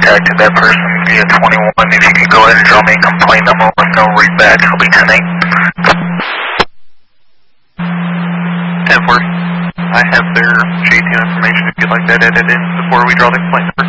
contacted that person via 21. If you could go ahead and draw me a complaint number with no readback, it'll be 10-8. 10-4. I have their J2 information if you'd like that edited in before we draw the complaint number.